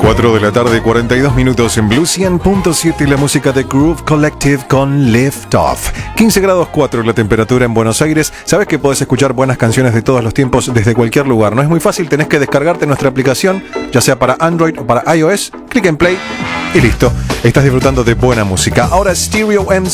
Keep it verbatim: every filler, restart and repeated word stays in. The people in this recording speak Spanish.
cuatro de la tarde, cuarenta y dos minutos en Blue cien punto siete, la música de Groove Collective con Lift Off. quince grados cuatro la temperatura en Buenos Aires. Sabes que podés escuchar buenas canciones de todos los tiempos desde cualquier lugar. No es muy fácil, tenés que descargarte nuestra aplicación, ya sea para Android o para iOS. Clic en Play y listo. Estás disfrutando de buena música. Ahora Stereo M